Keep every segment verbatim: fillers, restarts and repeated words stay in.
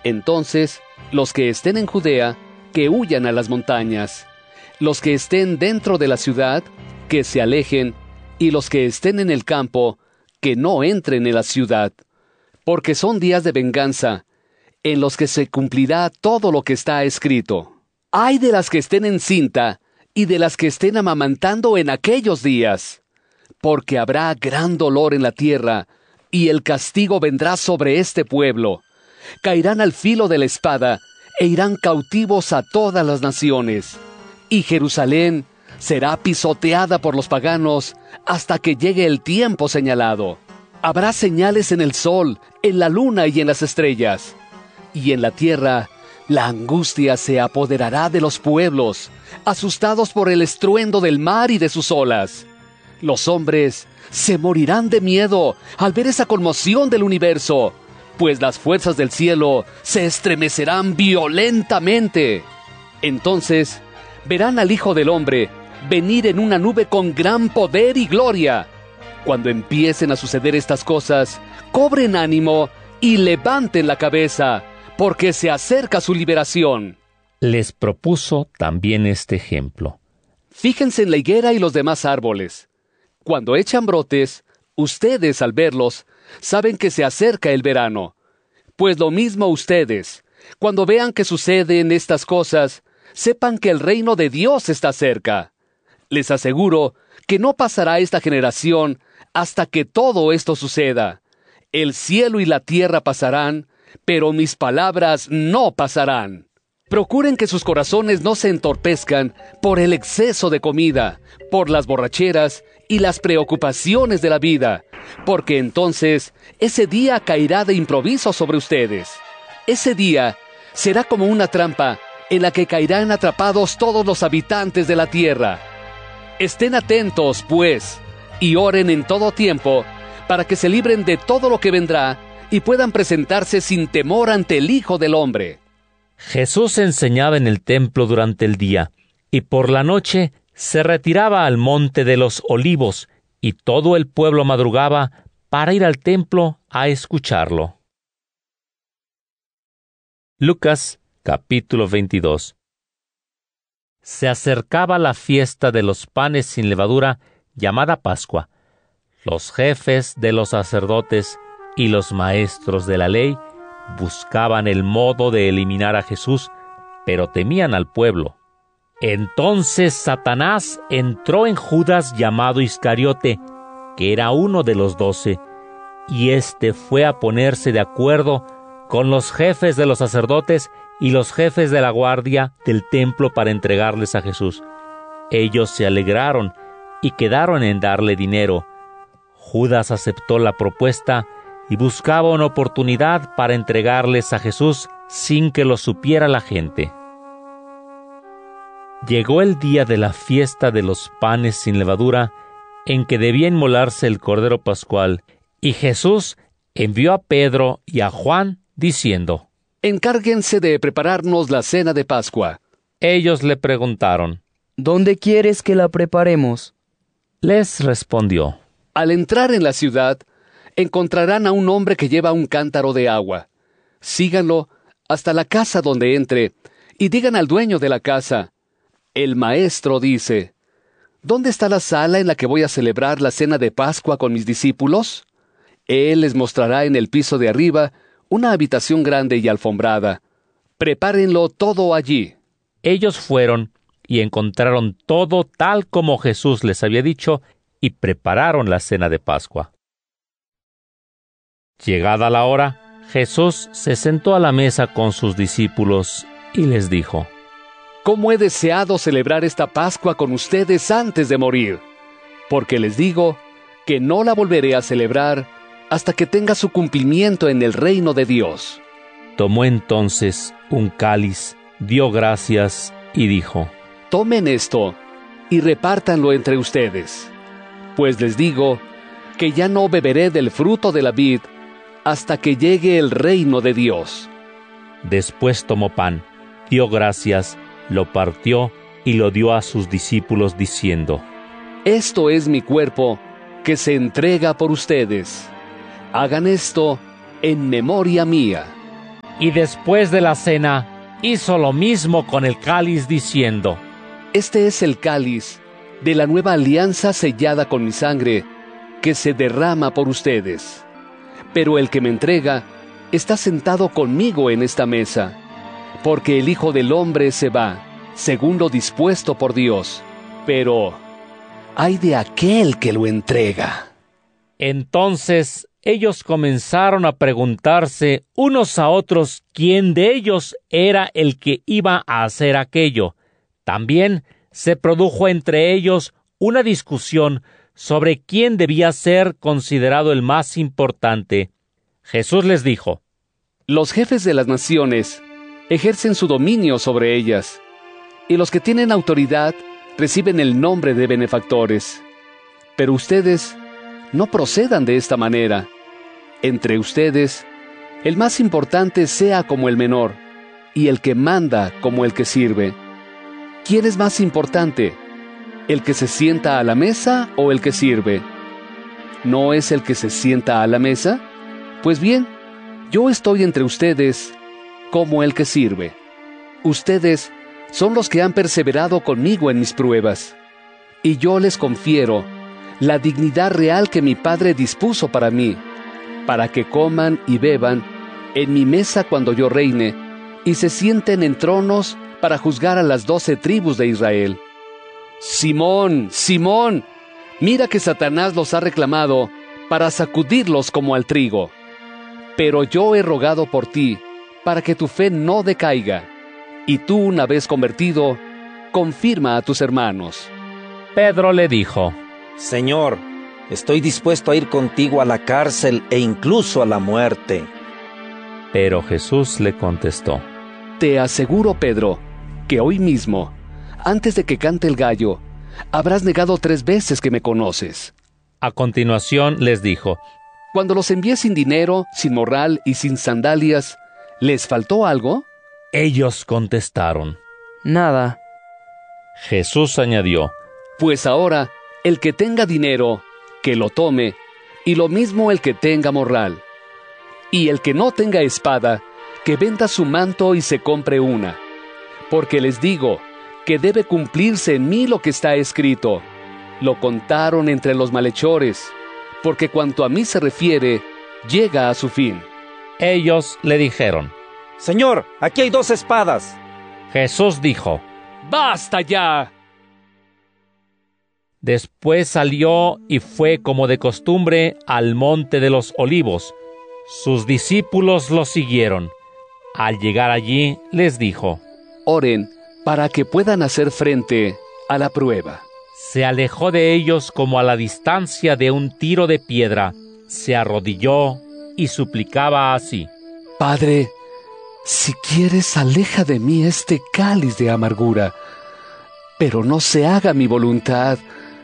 Entonces, los que estén en Judea, que huyan a las montañas. Los que estén dentro de la ciudad, que se alejen, y los que estén en el campo, que no entren en la ciudad. Porque son días de venganza, en los que se cumplirá todo lo que está escrito. ¡Ay de las que estén encinta, y de las que estén amamantando en aquellos días! Porque habrá gran dolor en la tierra, y el castigo vendrá sobre este pueblo. Caerán al filo de la espada, e irán cautivos a todas las naciones. Y Jerusalén será pisoteada por los paganos, hasta que llegue el tiempo señalado. Habrá señales en el sol, en la luna y en las estrellas. Y en la tierra, la angustia se apoderará de los pueblos, asustados por el estruendo del mar y de sus olas. Los hombres se morirán de miedo al ver esa conmoción del universo, pues las fuerzas del cielo se estremecerán violentamente. Entonces verán al Hijo del Hombre venir en una nube con gran poder y gloria. Cuando empiecen a suceder estas cosas, cobren ánimo y levanten la cabeza, porque se acerca su liberación. Les propuso también este ejemplo. Fíjense en la higuera y los demás árboles. Cuando echan brotes, ustedes al verlos, saben que se acerca el verano. Pues lo mismo ustedes, cuando vean que suceden estas cosas, sepan que el reino de Dios está cerca. Les aseguro que no pasará esta generación hasta que todo esto suceda. El cielo y la tierra pasarán, pero mis palabras no pasarán. Procuren que sus corazones no se entorpezcan por el exceso de comida, por las borracheras y las preocupaciones de la vida, porque entonces ese día caerá de improviso sobre ustedes. Ese día será como una trampa en la que caerán atrapados todos los habitantes de la tierra. Estén atentos, pues, y oren en todo tiempo, para que se libren de todo lo que vendrá y puedan presentarse sin temor ante el Hijo del Hombre. Jesús enseñaba en el templo durante el día, y por la noche se retiraba al monte de los Olivos, y todo el pueblo madrugaba para ir al templo a escucharlo. Lucas capítulo veintidós. Se acercaba la fiesta de los panes sin levadura, llamada Pascua. Los jefes de los sacerdotes y los maestros de la ley buscaban el modo de eliminar a Jesús, pero temían al pueblo. Entonces Satanás entró en Judas llamado Iscariote, que era uno de los doce, y éste fue a ponerse de acuerdo con los jefes de los sacerdotes y los jefes de la guardia del templo para entregarles a Jesús. Ellos se alegraron y quedaron en darle dinero. Judas aceptó la propuesta y buscaba una oportunidad para entregarles a Jesús sin que lo supiera la gente. Llegó el día de la fiesta de los panes sin levadura, en que debía inmolarse el Cordero Pascual, y Jesús envió a Pedro y a Juan, diciendo: Encárguense de prepararnos la cena de Pascua. Ellos le preguntaron: ¿Dónde quieres que la preparemos? Les respondió: Al entrar en la ciudad, encontrarán a un hombre que lleva un cántaro de agua. Síganlo hasta la casa donde entre, y digan al dueño de la casa: El maestro dice, ¿dónde está la sala en la que voy a celebrar la cena de Pascua con mis discípulos? Él les mostrará en el piso de arriba una habitación grande y alfombrada. Prepárenlo todo allí. Ellos fueron y encontraron todo tal como Jesús les había dicho, y prepararon la cena de Pascua. Llegada la hora, Jesús se sentó a la mesa con sus discípulos y les dijo: ¿Cómo he deseado celebrar esta Pascua con ustedes antes de morir? Porque les digo que no la volveré a celebrar hasta que tenga su cumplimiento en el reino de Dios. Tomó entonces un cáliz, dio gracias y dijo: Tomen esto y repártanlo entre ustedes, pues les digo que ya no beberé del fruto de la vid hasta que llegue el reino de Dios. Después tomó pan, dio gracias, lo partió y lo dio a sus discípulos diciendo: Esto es mi cuerpo, que se entrega por ustedes. Hagan esto en memoria mía. Y después de la cena, hizo lo mismo con el cáliz, diciendo: Este es el cáliz de la nueva alianza sellada con mi sangre, que se derrama por ustedes. Pero el que me entrega está sentado conmigo en esta mesa, porque el Hijo del Hombre se va, según lo dispuesto por Dios. Pero ay de aquel que lo entrega. Entonces ellos comenzaron a preguntarse unos a otros quién de ellos era el que iba a hacer aquello. También se produjo entre ellos una discusión sobre quién debía ser considerado el más importante. Jesús les dijo: Los jefes de las naciones ejercen su dominio sobre ellas, y los que tienen autoridad reciben el nombre de benefactores. Pero ustedes no procedan de esta manera. Entre ustedes, el más importante sea como el menor, y el que manda como el que sirve. ¿Quién es más importante? ¿El que se sienta a la mesa o el que sirve? ¿No es el que se sienta a la mesa? Pues bien, yo estoy entre ustedes como el que sirve. Ustedes son los que han perseverado conmigo en mis pruebas, y yo les confiero la dignidad real que mi Padre dispuso para mí, para que coman y beban en mi mesa cuando yo reine, y se sienten en tronos para juzgar a las doce tribus de Israel. Simón, Simón, mira que Satanás los ha reclamado para sacudirlos como al trigo. Pero yo he rogado por ti, para que tu fe no decaiga, y tú, una vez convertido, confirma a tus hermanos. Pedro le dijo: Señor, estoy dispuesto a ir contigo a la cárcel e incluso a la muerte. Pero Jesús le contestó: Te aseguro, Pedro, que hoy mismo, antes de que cante el gallo, habrás negado tres veces que me conoces. A continuación les dijo: Cuando los envié sin dinero, sin morral y sin sandalias, ¿les faltó algo? Ellos contestaron: Nada. Jesús añadió: Pues ahora, el que tenga dinero, que lo tome, y lo mismo el que tenga morral. Y el que no tenga espada, que venda su manto y se compre una. Porque les digo que debe cumplirse en mí lo que está escrito. Lo contaron entre los malhechores, porque cuanto a mí se refiere, llega a su fin. Ellos le dijeron: Señor, aquí hay dos espadas. Jesús dijo: ¡Basta ya! Después salió y fue como de costumbre al monte de los Olivos. Sus discípulos lo siguieron. Al llegar allí les dijo: Oren para que puedan hacer frente a la prueba. Se alejó de ellos como a la distancia de un tiro de piedra, se arrodilló y suplicaba así: Padre, si quieres, aleja de mí este cáliz de amargura, pero no se haga mi voluntad,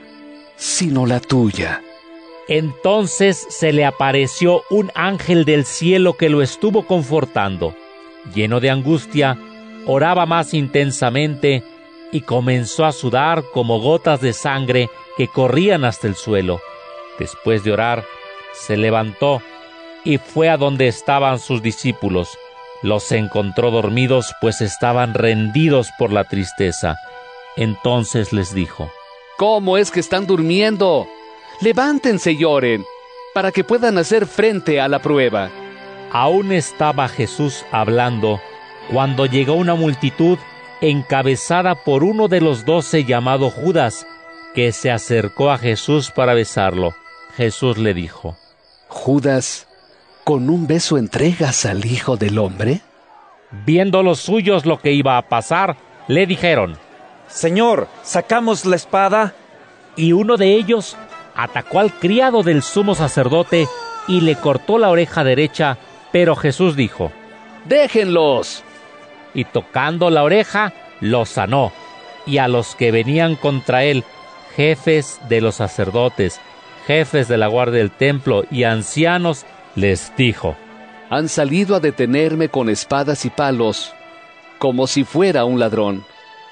sino la tuya. Entonces se le apareció un ángel del cielo que lo estuvo confortando. Lleno de angustia, oraba más intensamente y comenzó a sudar como gotas de sangre que corrían hasta el suelo. Después de orar, se levantó y fue a donde estaban sus discípulos. Los encontró dormidos, pues estaban rendidos por la tristeza. Entonces les dijo: ¿Cómo es que están durmiendo? Levántense y oren, para que puedan hacer frente a la prueba. Aún estaba Jesús hablando, cuando llegó una multitud encabezada por uno de los doce llamado Judas, que se acercó a Jesús para besarlo. Jesús le dijo: Judas, ¿con un beso entregas al Hijo del Hombre? Viendo los suyos lo que iba a pasar, le dijeron: Señor, ¿sacamos la espada? Y uno de ellos atacó al criado del sumo sacerdote y le cortó la oreja derecha, pero Jesús dijo: ¡Déjenlos! Y tocando la oreja, lo sanó. Y a los que venían contra él, jefes de los sacerdotes, jefes de la guardia del templo y ancianos, les dijo: Han salido a detenerme con espadas y palos, como si fuera un ladrón.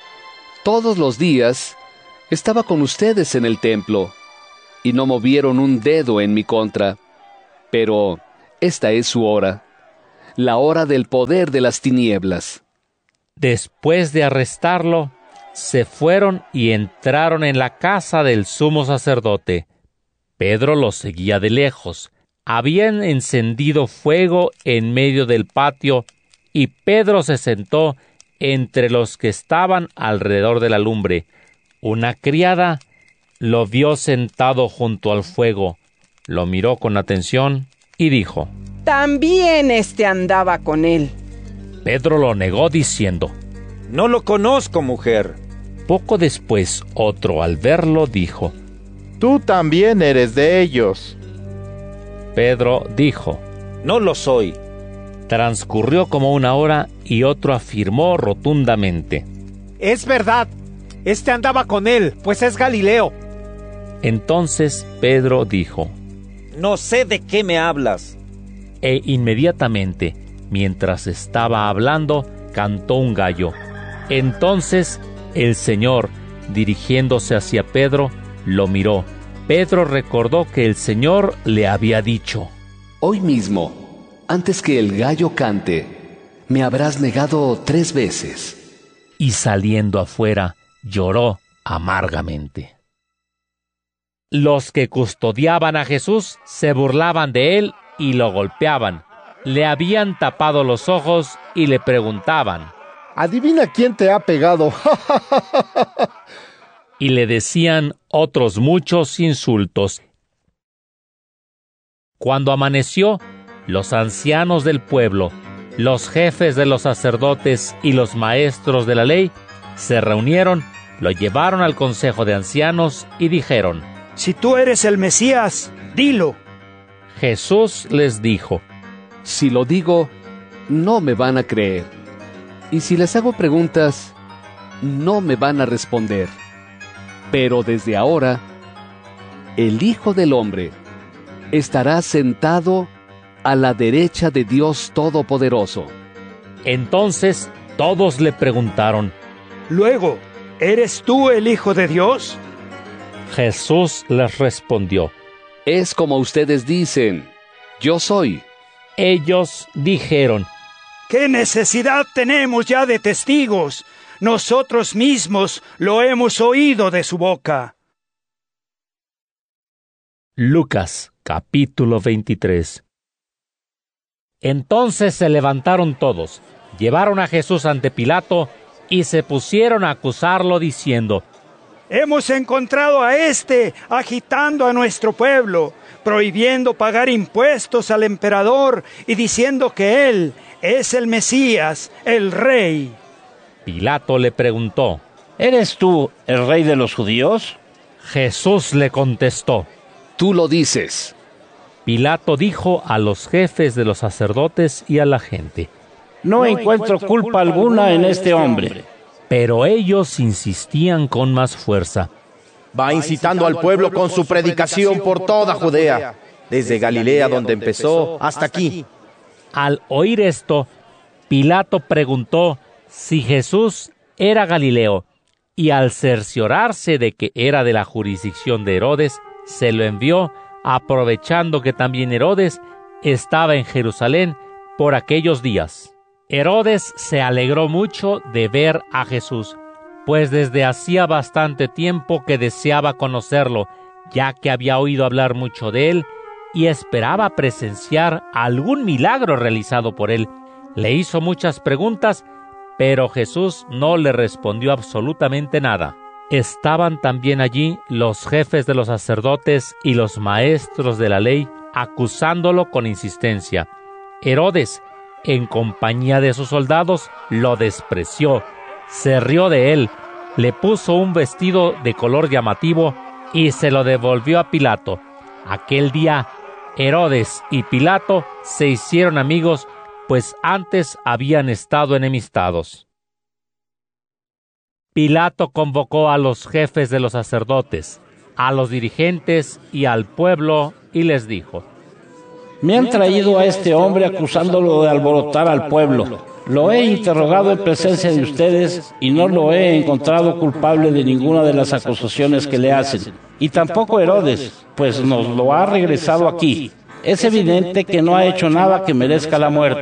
Todos los días estaba con ustedes en el templo, y no movieron un dedo en mi contra. Pero esta es su hora. la hora del poder de las tinieblas. Después de arrestarlo, se fueron y entraron en la casa del sumo sacerdote. Pedro los seguía de lejos. Habían encendido fuego en medio del patio, y Pedro se sentó entre los que estaban alrededor de la lumbre. Una criada lo vio sentado junto al fuego, lo miró con atención y dijo: También este andaba con él. Pedro lo negó diciendo: No lo conozco, mujer. Poco después, otro al verlo dijo: Tú también eres de ellos. Pedro dijo: No lo soy. Transcurrió como una hora y otro afirmó rotundamente: Es verdad, este andaba con él, pues es Galileo. Entonces Pedro dijo: No sé de qué me hablas. E inmediatamente, mientras estaba hablando, cantó un gallo. Entonces el Señor, dirigiéndose hacia Pedro, lo miró. Pedro recordó que el Señor le había dicho: Hoy mismo, antes que el gallo cante, me habrás negado tres veces. Y saliendo afuera, lloró amargamente. Los que custodiaban a Jesús se burlaban de él y lo golpeaban. Le habían tapado los ojos y le preguntaban: Adivina quién te ha pegado. Y le decían otros muchos insultos. Cuando amaneció, los ancianos del pueblo, los jefes de los sacerdotes y los maestros de la ley se reunieron, lo llevaron al consejo de ancianos y dijeron: Si tú eres el Mesías, dilo. Jesús les dijo: Si lo digo, no me van a creer. Y si les hago preguntas, no me van a responder. Pero desde ahora, el Hijo del Hombre estará sentado a la derecha de Dios Todopoderoso. Entonces todos le preguntaron: Luego, ¿eres tú el Hijo de Dios? Jesús les respondió: Es como ustedes dicen, yo soy. Ellos dijeron: ¿Qué necesidad tenemos ya de testigos? Nosotros mismos lo hemos oído de su boca. Lucas, capítulo veintitrés. Entonces se levantaron todos, llevaron a Jesús ante Pilato y se pusieron a acusarlo diciendo: Hemos encontrado a éste agitando a nuestro pueblo, prohibiendo pagar impuestos al emperador y diciendo que él es el Mesías, el Rey. Pilato le preguntó: ¿Eres tú el rey de los judíos? Jesús le contestó: Tú lo dices. Pilato dijo a los jefes de los sacerdotes y a la gente: No, no encuentro, encuentro culpa, culpa alguna en este hombre. hombre. Pero ellos insistían con más fuerza: Va incitando al pueblo con su predicación por toda Judea, desde Galilea donde empezó hasta aquí. Al oír esto, Pilato preguntó si Jesús era Galileo, y al cerciorarse de que era de la jurisdicción de Herodes, se lo envió, aprovechando que también Herodes estaba en Jerusalén por aquellos días. Herodes se alegró mucho de ver a Jesús, pues desde hacía bastante tiempo que deseaba conocerlo, ya que había oído hablar mucho de él y esperaba presenciar algún milagro realizado por él. Le hizo muchas preguntas, pero Jesús no le respondió absolutamente nada. Estaban también allí los jefes de los sacerdotes y los maestros de la ley, acusándolo con insistencia. Herodes, en compañía de sus soldados, lo despreció, se rió de él, le puso un vestido de color llamativo y se lo devolvió a Pilato. Aquel día, Herodes y Pilato se hicieron amigos, pues antes habían estado enemistados. Pilato convocó a los jefes de los sacerdotes, a los dirigentes y al pueblo, y les dijo: Me han traído a este hombre acusándolo de alborotar al pueblo. Lo he interrogado en presencia de ustedes y no lo he encontrado culpable de ninguna de las acusaciones que le hacen. Y tampoco Herodes, pues nos lo ha regresado aquí. Es evidente que no ha hecho nada que merezca la muerte.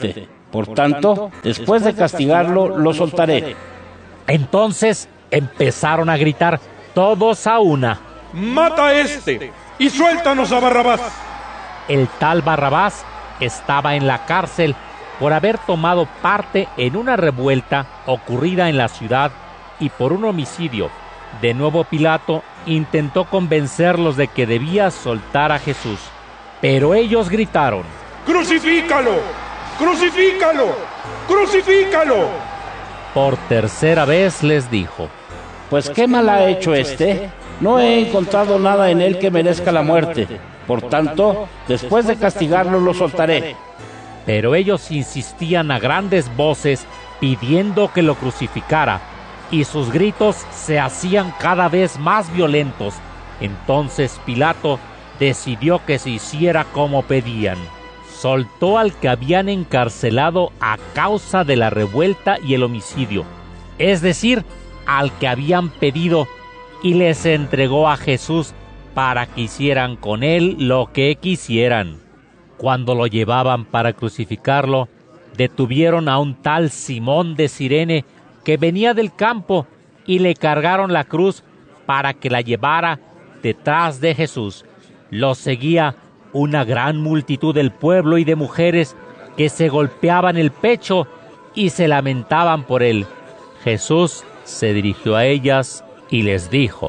Por tanto, después de castigarlo, lo soltaré. Entonces empezaron a gritar todos a una: ¡Mata a este y suéltanos a Barrabás! El tal Barrabás estaba en la cárcel por haber tomado parte en una revuelta ocurrida en la ciudad y por un homicidio. De nuevo Pilato intentó convencerlos de que debía soltar a Jesús, pero ellos gritaron: ¡Crucifícalo! ¡Crucifícalo! ¡Crucifícalo! Por tercera vez les dijo: Pues qué mal ha hecho este. No he encontrado nada en él que merezca la muerte. Por tanto, después de castigarlo, lo soltaré. Pero ellos insistían a grandes voces pidiendo que lo crucificara, y sus gritos se hacían cada vez más violentos. Entonces Pilato decidió que se hiciera como pedían. Soltó al que habían encarcelado a causa de la revuelta y el homicidio, es decir, al que habían pedido, y les entregó a Jesús para que hicieran con él lo que quisieran. Cuando lo llevaban para crucificarlo, detuvieron a un tal Simón de Cirene que venía del campo y le cargaron la cruz para que la llevara detrás de Jesús. Lo seguía una gran multitud del pueblo y de mujeres que se golpeaban el pecho y se lamentaban por él. Jesús se dirigió a ellas y les dijo: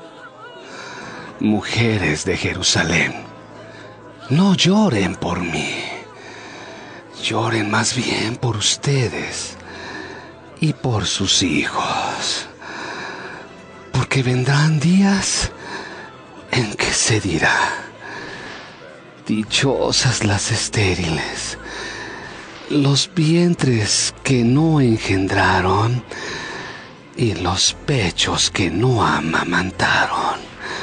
Mujeres de Jerusalén, no lloren por mí, lloren más bien por ustedes y por sus hijos, porque vendrán días en que se dirá: dichosas las estériles, los vientres que no engendraron y los pechos que no amamantaron.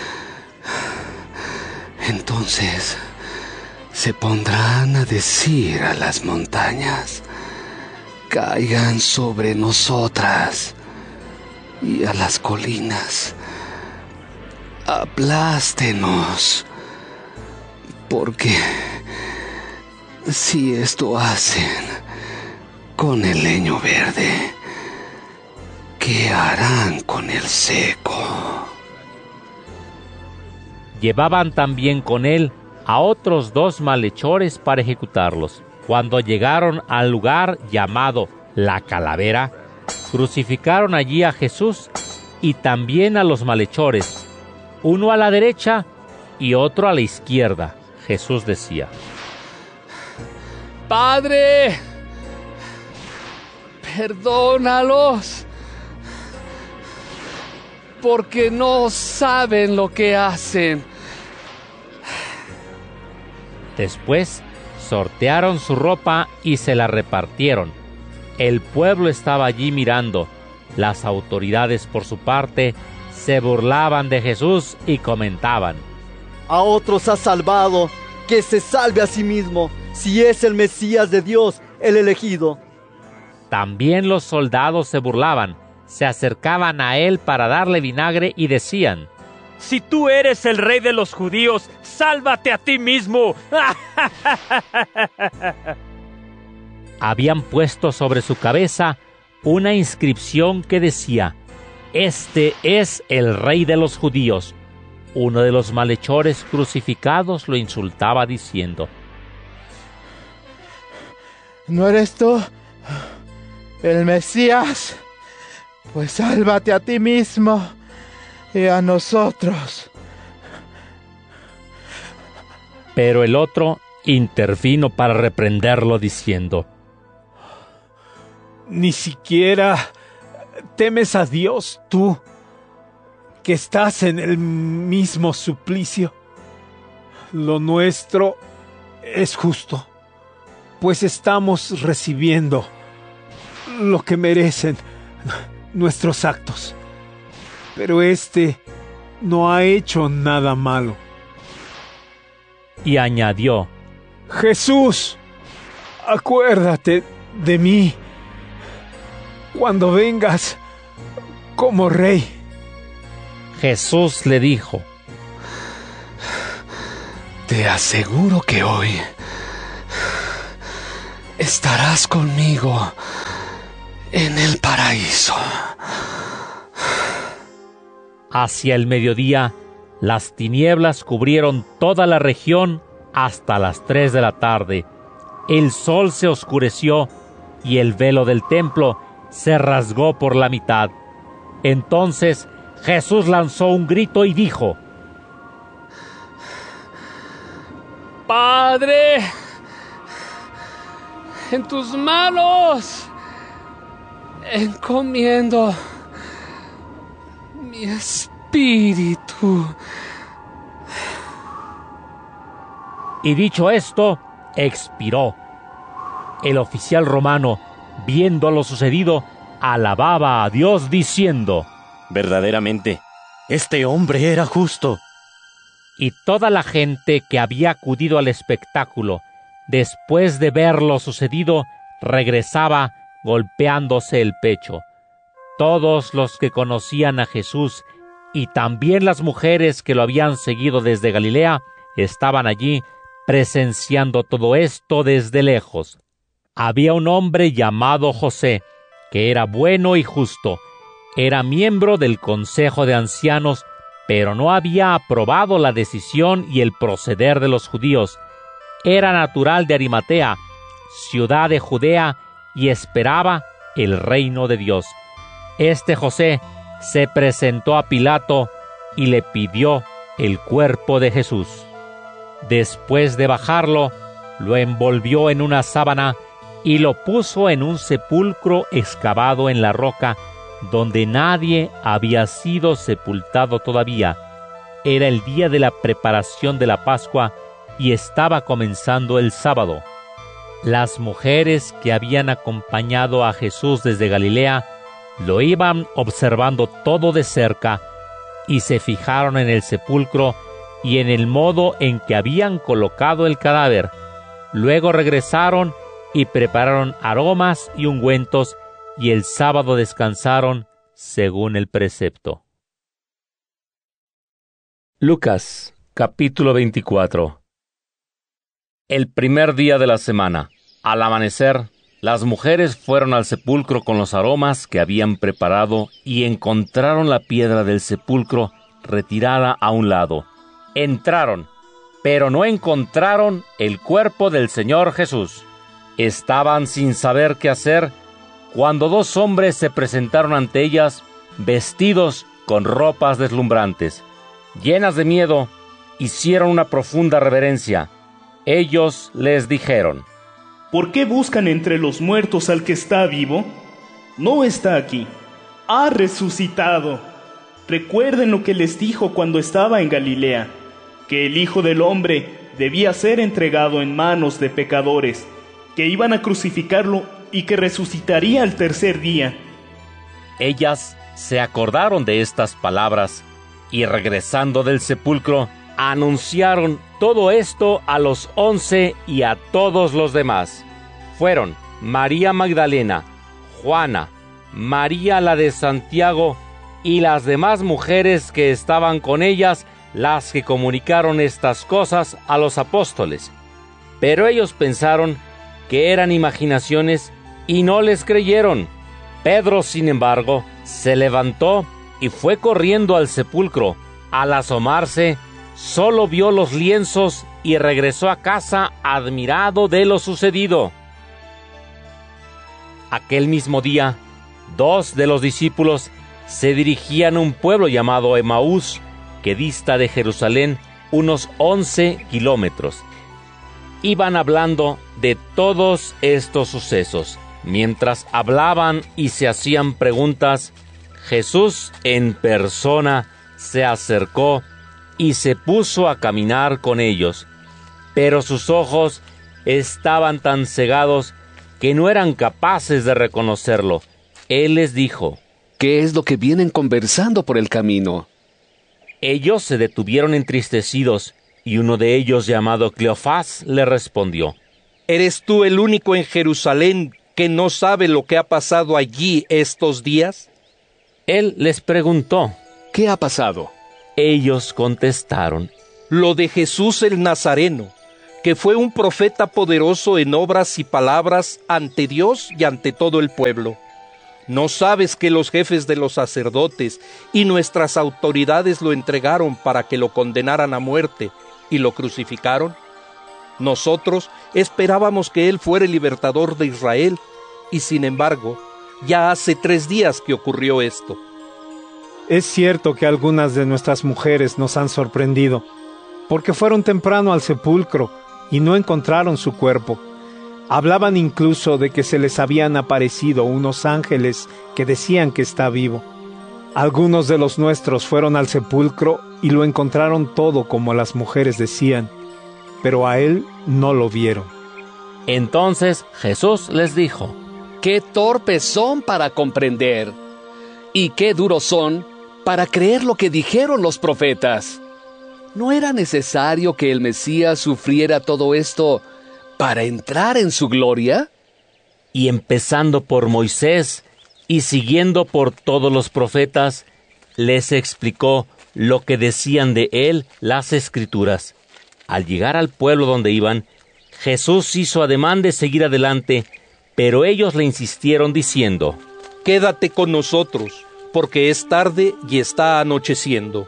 Entonces se pondrán a decir a las montañas: caigan sobre nosotras, y a las colinas: aplástenos. Porque si esto hacen con el leño verde, ¿qué harán con el seco? Llevaban también con él a otros dos malhechores para ejecutarlos. Cuando llegaron al lugar llamado La Calavera, crucificaron allí a Jesús y también a los malhechores, uno a la derecha y otro a la izquierda. Jesús decía: Padre, perdónalos, porque no saben lo que hacen. Después sortearon su ropa y se la repartieron. El pueblo estaba allí mirando. Las autoridades, por su parte, se burlaban de Jesús y comentaban: A otros ha salvado, que se salve a sí mismo, si es el Mesías de Dios, el elegido. También los soldados se burlaban, se acercaban a él para darle vinagre y decían: Si tú eres el rey de los judíos, sálvate a ti mismo. Habían puesto sobre su cabeza una inscripción que decía: Este es el rey de los judíos. Uno de los malhechores crucificados lo insultaba diciendo: ¿No eres tú el Mesías? Pues sálvate a ti mismo y a nosotros. Pero el otro intervino para reprenderlo diciendo: Ni siquiera temes a Dios tú, que estás en el mismo suplicio. Lo nuestro es justo, pues estamos recibiendo lo que merecen nuestros actos. Pero este no ha hecho nada malo. Y añadió: Jesús, acuérdate de mí cuando vengas como rey. Jesús le dijo: Te aseguro que hoy estarás conmigo en el paraíso. Hacia el mediodía, las tinieblas cubrieron toda la región hasta las tres de la tarde. El sol se oscureció y el velo del templo se rasgó por la mitad. Entonces Jesús lanzó un grito y dijo: Padre, en tus manos encomiendo mi espíritu. Y dicho esto, expiró. El oficial romano, viendo lo sucedido, alababa a Dios diciendo: verdaderamente, este hombre era justo. Y toda la gente que había acudido al espectáculo, después de ver lo sucedido, regresaba golpeándose el pecho. Todos los que conocían a Jesús y también las mujeres que lo habían seguido desde Galilea estaban allí presenciando todo esto desde lejos. Había un hombre llamado José, que era bueno y justo. Era miembro del Consejo de Ancianos, pero no había aprobado la decisión y el proceder de los judíos. Era natural de Arimatea, ciudad de Judea, y esperaba el reino de Dios. Este José se presentó a Pilato y le pidió el cuerpo de Jesús. Después de bajarlo, lo envolvió en una sábana y lo puso en un sepulcro excavado en la roca, donde nadie había sido sepultado todavía. Era el día de la preparación de la Pascua y estaba comenzando el sábado. Las mujeres que habían acompañado a Jesús desde Galilea lo iban observando todo de cerca y se fijaron en el sepulcro y en el modo en que habían colocado el cadáver. Luego regresaron y prepararon aromas y ungüentos, y el sábado descansaron según el precepto. Lucas, capítulo veinticuatro. El primer día de la semana, al amanecer, las mujeres fueron al sepulcro con los aromas que habían preparado y encontraron la piedra del sepulcro retirada a un lado. Entraron, pero no encontraron el cuerpo del Señor Jesús. Estaban sin saber qué hacer cuando dos hombres se presentaron ante ellas, vestidos con ropas deslumbrantes. Llenas de miedo, hicieron una profunda reverencia. Ellos les dijeron: ¿por qué buscan entre los muertos al que está vivo? No está aquí, ha resucitado. Recuerden lo que les dijo cuando estaba en Galilea, que el Hijo del Hombre debía ser entregado en manos de pecadores, que iban a crucificarlo y que resucitaría al tercer día. Ellas se acordaron de estas palabras y, regresando del sepulcro, anunciaron todo esto a los once y a todos los demás. Fueron María Magdalena, Juana, María la de Santiago y las demás mujeres que estaban con ellas, las que comunicaron estas cosas a los apóstoles. Pero ellos pensaron que eran imaginaciones y no les creyeron. Pedro, sin embargo, se levantó y fue corriendo al sepulcro. Al asomarse, solo vio los lienzos y regresó a casa admirado de lo sucedido. Aquel mismo día, dos de los discípulos se dirigían a un pueblo llamado Emaús, que dista de Jerusalén unos once kilómetros. Iban hablando de todos estos sucesos. Mientras hablaban y se hacían preguntas, Jesús en persona se acercó y se puso a caminar con ellos. Pero sus ojos estaban tan cegados que no eran capaces de reconocerlo. Él les dijo: ¿qué es lo que vienen conversando por el camino? Ellos se detuvieron entristecidos, y uno de ellos, llamado Cleofás, le respondió: ¿eres tú el único en Jerusalén que no sabe lo que ha pasado allí estos días? Él les preguntó: ¿qué ha pasado? Ellos contestaron: lo de Jesús el Nazareno, que fue un profeta poderoso en obras y palabras ante Dios y ante todo el pueblo. ¿No sabes que los jefes de los sacerdotes y nuestras autoridades lo entregaron para que lo condenaran a muerte y lo crucificaron? Nosotros esperábamos que él fuera el libertador de Israel, y sin embargo, ya hace tres días que ocurrió esto. Es cierto que algunas de nuestras mujeres nos han sorprendido, porque fueron temprano al sepulcro y no encontraron su cuerpo. Hablaban incluso de que se les habían aparecido unos ángeles que decían que está vivo. Algunos de los nuestros fueron al sepulcro y lo encontraron todo como las mujeres decían, pero a él no lo vieron. Entonces Jesús les dijo: ¡Qué torpes son para comprender! ¡Y qué duros son para creer lo que dijeron los profetas! ¿No era necesario que el Mesías sufriera todo esto para entrar en su gloria? Y empezando por Moisés y siguiendo por todos los profetas, les explicó lo que decían de él las Escrituras. Al llegar al pueblo donde iban, Jesús hizo ademán de seguir adelante, pero ellos le insistieron diciendo: «Quédate con nosotros, porque es tarde y está anocheciendo».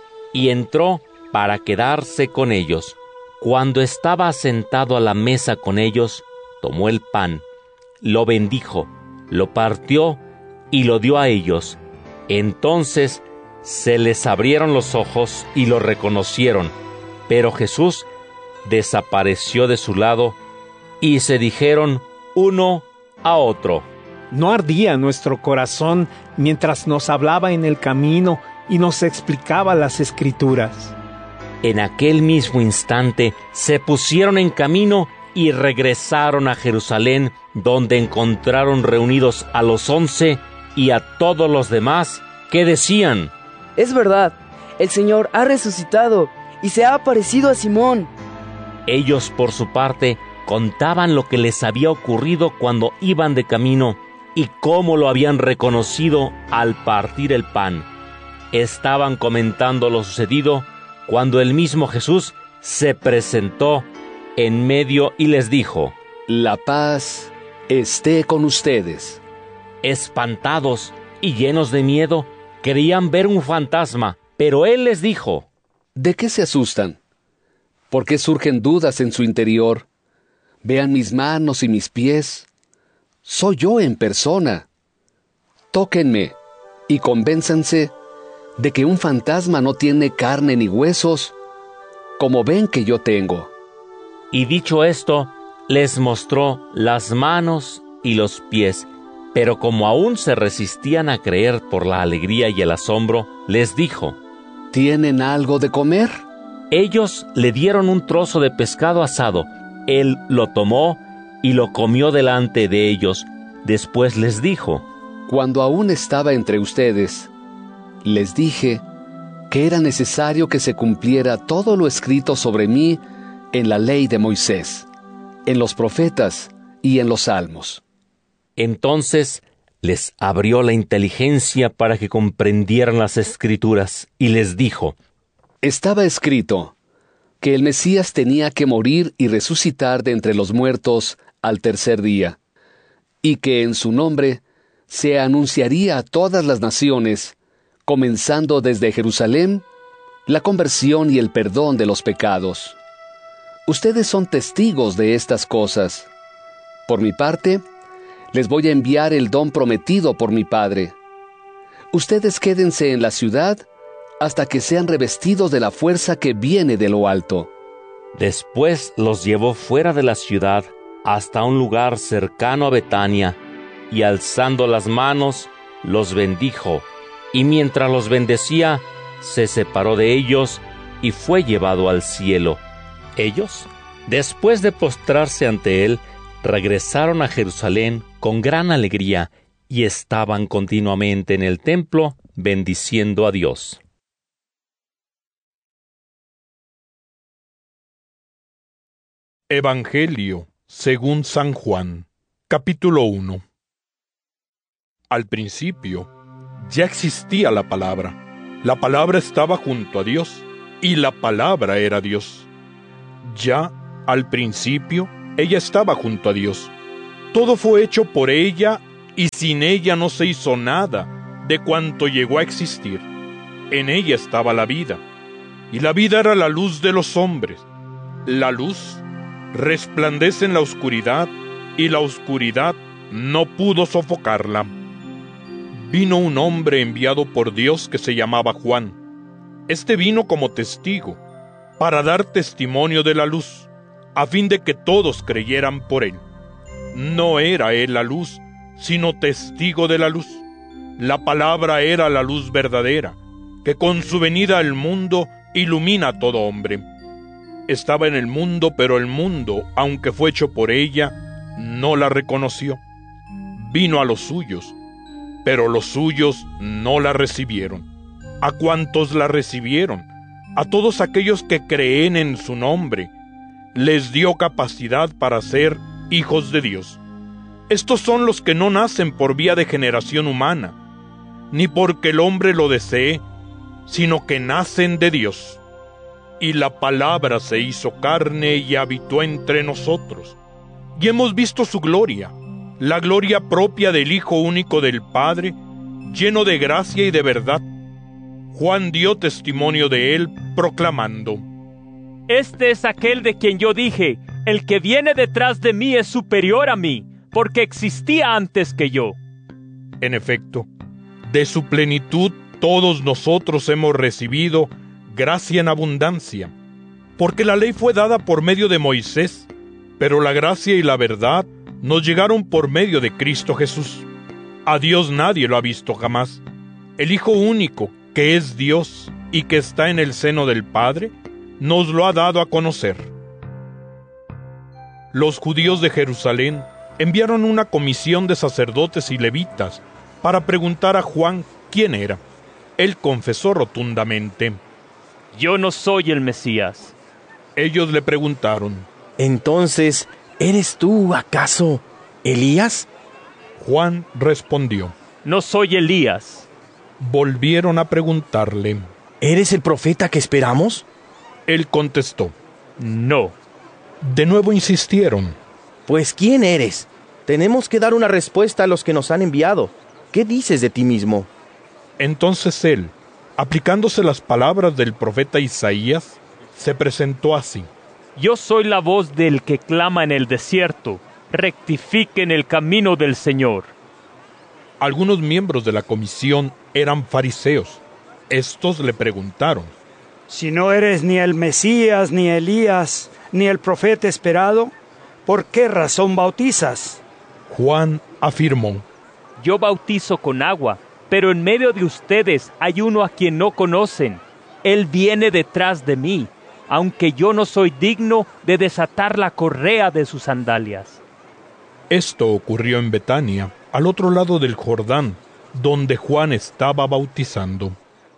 Y entró para quedarse con ellos. Cuando estaba sentado a la mesa con ellos, tomó el pan, lo bendijo, lo partió y lo dio a ellos. Entonces se les abrieron los ojos y lo reconocieron, pero Jesús desapareció de su lado y se dijeron uno a otro: ¿No ardía nuestro corazón mientras nos hablaba en el camino y nos explicaba las Escrituras? En aquel mismo instante se pusieron en camino y regresaron a Jerusalén, donde encontraron reunidos a los once y a todos los demás, que decían: Es verdad, el Señor ha resucitado y se ha aparecido a Simón. Ellos, por su parte, contaban lo que les había ocurrido cuando iban de camino y cómo lo habían reconocido al partir el pan. Estaban comentando lo sucedido cuando el mismo Jesús se presentó en medio y les dijo: La paz esté con ustedes. Espantados y llenos de miedo, creían ver un fantasma, pero él les dijo: ¿De qué se asustan? ¿Por qué surgen dudas en su interior? Vean mis manos y mis pies. Soy yo en persona. Tóquenme y convénzanse de que un fantasma no tiene carne ni huesos, como ven que yo tengo. Y dicho esto, les mostró las manos y los pies, pero como aún se resistían a creer por la alegría y el asombro, les dijo: ¿Tienen algo de comer? Ellos le dieron un trozo de pescado asado. Él lo tomó y lo comió delante de ellos. Después les dijo: Cuando aún estaba entre ustedes, les dije que era necesario que se cumpliera todo lo escrito sobre mí en la ley de Moisés, en los profetas y en los salmos. Entonces les abrió la inteligencia para que comprendieran las Escrituras y les dijo: Estaba escrito que el Mesías tenía que morir y resucitar de entre los muertos al tercer día, y que en su nombre se anunciaría a todas las naciones, comenzando desde Jerusalén, la conversión y el perdón de los pecados. Ustedes son testigos de estas cosas. Por mi parte, les voy a enviar el don prometido por mi Padre. Ustedes quédense en la ciudad hasta que sean revestidos de la fuerza que viene de lo alto. Después los llevó fuera de la ciudad hasta un lugar cercano a Betania, y alzando las manos, los bendijo, y mientras los bendecía, se separó de ellos y fue llevado al cielo. Ellos, después de postrarse ante él, regresaron a Jerusalén con gran alegría y estaban continuamente en el templo bendiciendo a Dios. Evangelio según San Juan, capítulo uno. Al principio ya existía la palabra. La palabra estaba junto a Dios, y la palabra era Dios. Ya Al principio, ella estaba junto a Dios. Todo fue hecho por ella y sin ella no se hizo nada de cuanto llegó a existir. En ella estaba la vida, y la vida era la luz de los hombres. La luz resplandece en la oscuridad, y la oscuridad no pudo sofocarla. Vino un hombre enviado por Dios que se llamaba Juan. Este vino como testigo, para dar testimonio de la luz, a fin de que todos creyeran por él. No era él la luz, sino testigo de la luz. La palabra era la luz verdadera, que con su venida al mundo ilumina a todo hombre. Estaba en el mundo, pero el mundo, aunque fue hecho por ella, no la reconoció. Vino a los suyos, pero los suyos no la recibieron. A cuantos la recibieron, a todos aquellos que creen en su nombre, les dio capacidad para ser hijos de Dios. Estos son los que no nacen por vía de generación humana, ni porque el hombre lo desee, sino que nacen de Dios. Y la palabra se hizo carne y habitó entre nosotros, y hemos visto su gloria, la gloria propia del Hijo único del Padre, lleno de gracia y de verdad. Juan dio testimonio de él, proclamando: Este es aquel de quien yo dije, el que viene detrás de mí es superior a mí, porque existía antes que yo. En efecto, de su plenitud todos nosotros hemos recibido gracia en abundancia, porque la ley fue dada por medio de Moisés, pero la gracia y la verdad nos llegaron por medio de Cristo Jesús. A Dios nadie lo ha visto jamás. El Hijo único, que es Dios y que está en el seno del Padre, nos lo ha dado a conocer. Los judíos de Jerusalén enviaron una comisión de sacerdotes y levitas para preguntar a Juan quién era. Él confesó rotundamente: Yo no soy el Mesías. Ellos le preguntaron: Entonces, ¿eres tú, acaso, Elías? Juan respondió: No soy Elías. Volvieron a preguntarle: ¿Eres el profeta que esperamos? Él contestó: No. De nuevo insistieron: Pues, ¿quién eres? Tenemos que dar una respuesta a los que nos han enviado. ¿Qué dices de ti mismo? Entonces él, aplicándose las palabras del profeta Isaías, se presentó así: Yo soy la voz del que clama en el desierto, rectifiquen el camino del Señor. Algunos miembros de la comisión eran fariseos. Estos le preguntaron: Si no eres ni el Mesías, ni Elías, ni el profeta esperado, ¿por qué razón bautizas? Juan afirmó: Yo bautizo con agua, pero en medio de ustedes hay uno a quien no conocen. Él viene detrás de mí, aunque yo no soy digno de desatar la correa de sus sandalias. Esto ocurrió en Betania, al otro lado del Jordán, donde Juan estaba bautizando.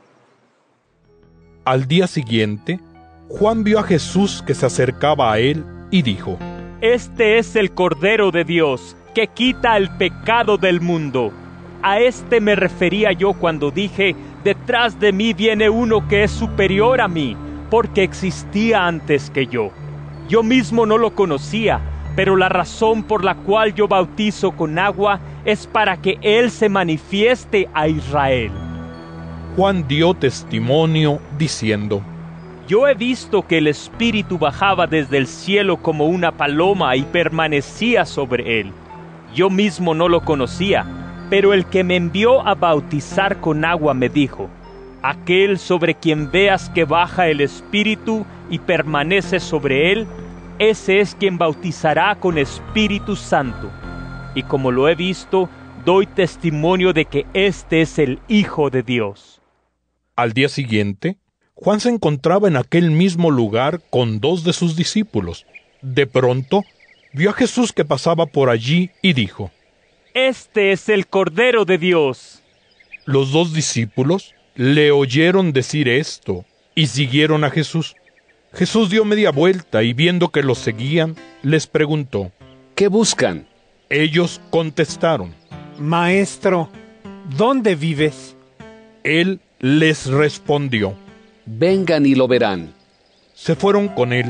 Al día siguiente, Juan vio a Jesús que se acercaba a él y dijo: Este es el Cordero de Dios, que quita el pecado del mundo. A este me refería yo cuando dije: detrás de mí viene uno que es superior a mí, porque existía antes que yo. Yo mismo no lo conocía, pero la razón por la cual yo bautizo con agua es para que Él se manifieste a Israel. Juan dio testimonio diciendo: Yo he visto que el Espíritu bajaba desde el cielo como una paloma y permanecía sobre él. Yo mismo no lo conocía, pero el que me envió a bautizar con agua me dijo: Aquel sobre quien veas que baja el Espíritu y permanece sobre él, ese es quien bautizará con Espíritu Santo. Y como lo he visto, doy testimonio de que este es el Hijo de Dios. Al día siguiente, Juan se encontraba en aquel mismo lugar con dos de sus discípulos. De pronto, vio a Jesús que pasaba por allí y dijo: Este es el Cordero de Dios. Los dos discípulos le oyeron decir esto y siguieron a Jesús. Jesús dio media vuelta y viendo que los seguían, les preguntó: ¿Qué buscan? Ellos contestaron: Maestro, ¿dónde vives? Él les respondió: Vengan y lo verán. Se fueron con él,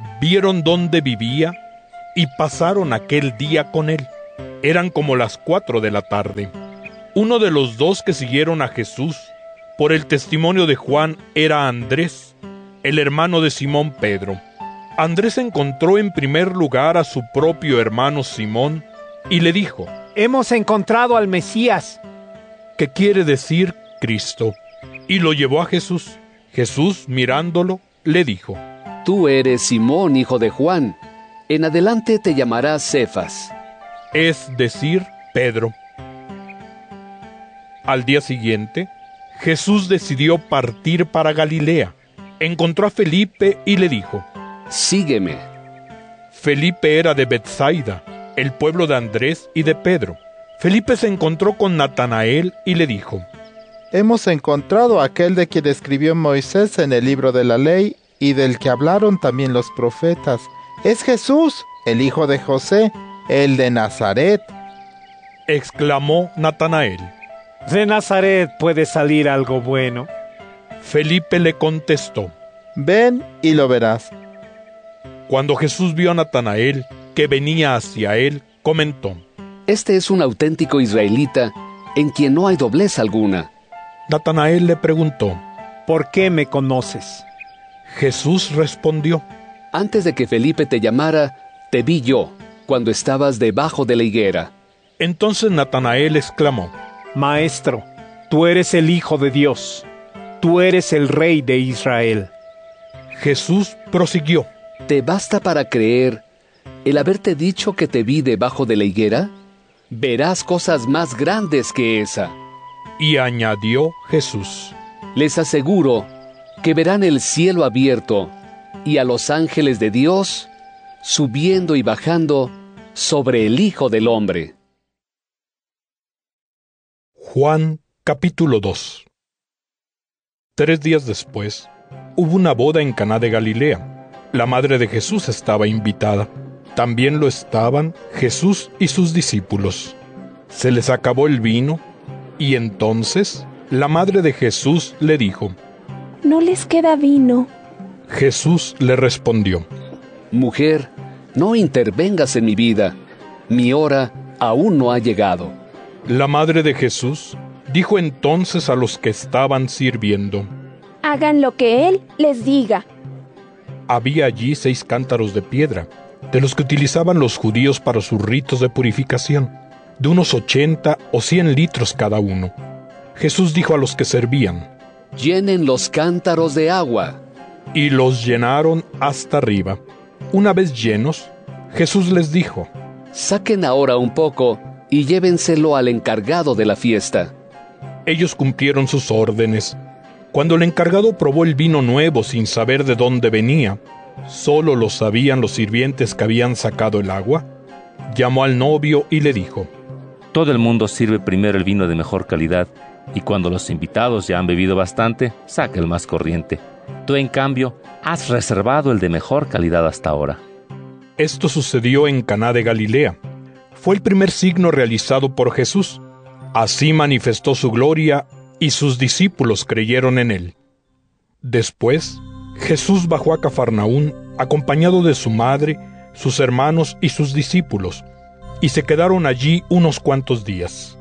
vieron dónde vivía y pasaron aquel día con él. Eran como las cuatro de la tarde. Uno de los dos que siguieron a Jesús, por el testimonio de Juan, era Andrés, el hermano de Simón Pedro. Andrés encontró en primer lugar a su propio hermano Simón y le dijo: Hemos encontrado al Mesías, que quiere decir Cristo, y lo llevó a Jesús. Jesús, mirándolo, le dijo: Tú eres Simón, hijo de Juan. En adelante te llamarás Cefas. Es decir, Pedro. Al día siguiente, Jesús decidió partir para Galilea. Encontró a Felipe y le dijo: Sígueme. Felipe era de Betsaida, el pueblo de Andrés y de Pedro. Felipe se encontró con Natanael y le dijo: Hemos encontrado a aquel de quien escribió Moisés en el libro de la ley y del que hablaron también los profetas. Es Jesús, el hijo de José, el de Nazaret. Exclamó Natanael: De Nazaret puede salir algo bueno. Felipe le contestó: Ven y lo verás. Cuando Jesús vio a Natanael, que venía hacia él, comentó: Este es un auténtico israelita, en quien no hay doblez alguna. Natanael le preguntó: ¿Por qué me conoces? Jesús respondió: Antes de que Felipe te llamara, te vi yo, cuando estabas debajo de la higuera. Entonces Natanael exclamó: Maestro, tú eres el Hijo de Dios. Tú eres el Rey de Israel. Jesús prosiguió: ¿Te basta para creer el haberte dicho que te vi debajo de la higuera? Verás cosas más grandes que esa. Y añadió Jesús: Les aseguro que verán el cielo abierto y a los ángeles de Dios subiendo y bajando sobre el Hijo del Hombre. Juan capítulo dos. Tres días después, hubo una boda en Caná de Galilea. La madre de Jesús estaba invitada. También lo estaban Jesús y sus discípulos. Se les acabó el vino, y entonces la madre de Jesús le dijo: No les queda vino. Jesús le respondió: Mujer, no intervengas en mi vida. Mi hora aún no ha llegado. La madre de Jesús dijo entonces a los que estaban sirviendo: Hagan lo que Él les diga. Había allí seis cántaros de piedra, de los que utilizaban los judíos para sus ritos de purificación, de unos ochenta o cien litros cada uno. Jesús dijo a los que servían: Llenen los cántaros de agua. Y los llenaron hasta arriba. Una vez llenos, Jesús les dijo: Saquen ahora un poco y llévenselo al encargado de la fiesta. Ellos cumplieron sus órdenes. Cuando el encargado probó el vino nuevo sin saber de dónde venía, solo lo sabían los sirvientes que habían sacado el agua, llamó al novio y le dijo: Todo el mundo sirve primero el vino de mejor calidad, y cuando los invitados ya han bebido bastante, saca el más corriente. Tú, en cambio, has reservado el de mejor calidad hasta ahora. Esto sucedió en Caná de Galilea. Fue el primer signo realizado por Jesús. Así manifestó su gloria, y sus discípulos creyeron en él. Después, Jesús bajó a Cafarnaún, acompañado de su madre, sus hermanos y sus discípulos, y se quedaron allí unos cuantos días.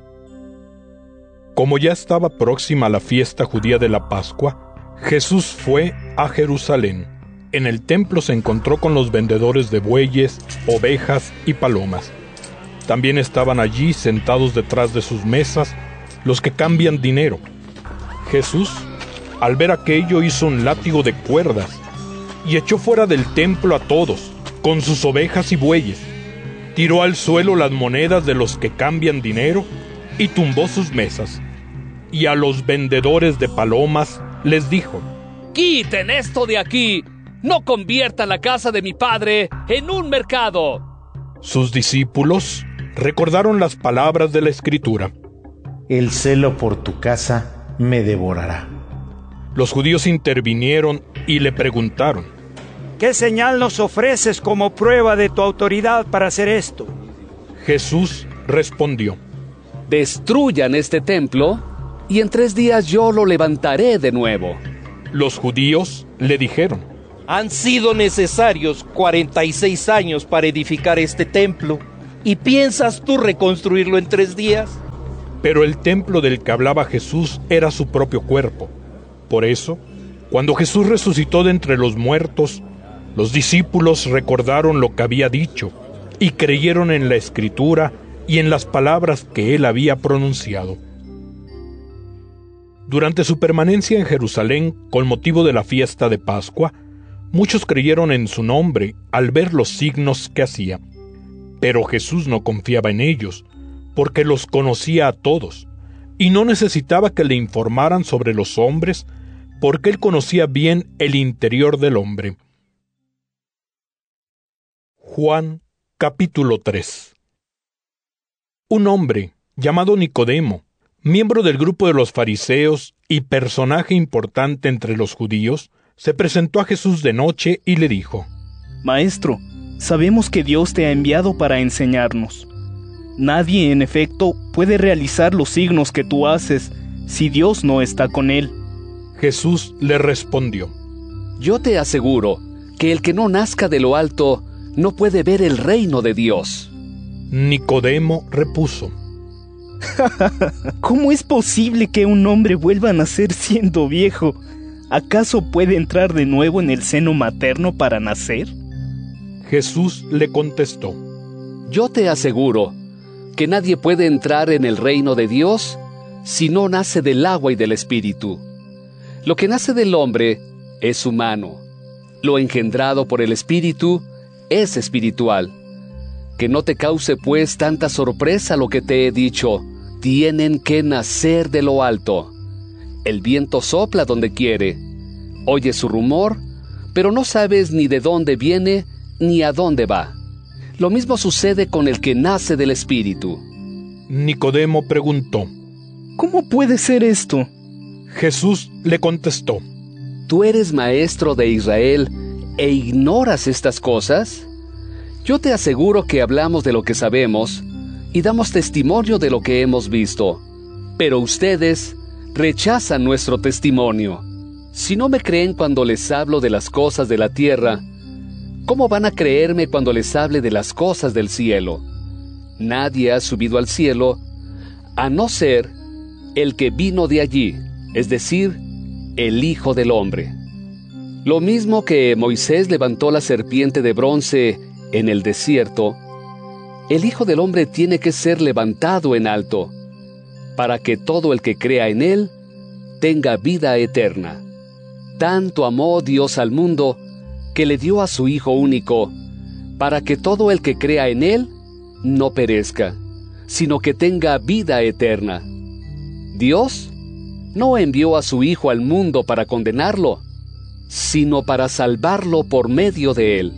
Como ya estaba próxima la fiesta judía de la Pascua, Jesús fue a Jerusalén. En el templo se encontró con los vendedores de bueyes, ovejas y palomas. También estaban allí, sentados detrás de sus mesas, los que cambian dinero. Jesús, al ver aquello, hizo un látigo de cuerdas y echó fuera del templo a todos, con sus ovejas y bueyes. Tiró al suelo las monedas de los que cambian dinero y tumbó sus mesas. Y a los vendedores de palomas les dijo: ¡Quiten esto de aquí! ¡No conviertan la casa de mi padre en un mercado! Sus discípulos recordaron las palabras de la Escritura: El celo por tu casa me devorará. Los judíos intervinieron y le preguntaron: ¿Qué señal nos ofreces como prueba de tu autoridad para hacer esto? Jesús respondió: Destruyan este templo, y en tres días yo lo levantaré de nuevo. Los judíos le dijeron: Han sido necesarios cuarenta y seis años para edificar este templo. ¿Y piensas tú reconstruirlo en tres días? Pero el templo del que hablaba Jesús era su propio cuerpo. Por eso, cuando Jesús resucitó de entre los muertos, los discípulos recordaron lo que había dicho y creyeron en la Escritura y en las palabras que él había pronunciado. Durante su permanencia en Jerusalén, con motivo de la fiesta de Pascua, muchos creyeron en su nombre al ver los signos que hacía. Pero Jesús no confiaba en ellos, porque los conocía a todos, y no necesitaba que le informaran sobre los hombres, porque él conocía bien el interior del hombre. Juan capítulo tres. Un hombre, llamado Nicodemo, miembro del grupo de los fariseos y personaje importante entre los judíos, se presentó a Jesús de noche y le dijo: Maestro, sabemos que Dios te ha enviado para enseñarnos. Nadie, en efecto, puede realizar los signos que tú haces si Dios no está con él. Jesús le respondió: Yo te aseguro que el que no nazca de lo alto no puede ver el reino de Dios. Nicodemo repuso: ¿Cómo es posible que un hombre vuelva a nacer siendo viejo? ¿Acaso puede entrar de nuevo en el seno materno para nacer? Jesús le contestó: Yo te aseguro que nadie puede entrar en el reino de Dios si no nace del agua y del Espíritu. Lo que nace del hombre es humano, lo engendrado por el Espíritu es espiritual. Que no te cause pues tanta sorpresa lo que te he dicho, tienen que nacer de lo alto. El viento sopla donde quiere, oyes su rumor, pero no sabes ni de dónde viene ni a dónde va. Lo mismo sucede con el que nace del Espíritu. Nicodemo preguntó: ¿Cómo puede ser esto? Jesús le contestó: ¿Tú eres maestro de Israel e ignoras estas cosas? Yo te aseguro que hablamos de lo que sabemos y damos testimonio de lo que hemos visto, pero ustedes rechazan nuestro testimonio. Si no me creen cuando les hablo de las cosas de la tierra, ¿cómo van a creerme cuando les hable de las cosas del cielo? Nadie ha subido al cielo, a no ser el que vino de allí, es decir, el Hijo del Hombre. Lo mismo que Moisés levantó la serpiente de bronce en el desierto, el Hijo del Hombre tiene que ser levantado en alto, para que todo el que crea en él tenga vida eterna. Tanto amó Dios al mundo, que le dio a su Hijo único, para que todo el que crea en él no perezca, sino que tenga vida eterna. Dios no envió a su Hijo al mundo para condenarlo, sino para salvarlo por medio de él.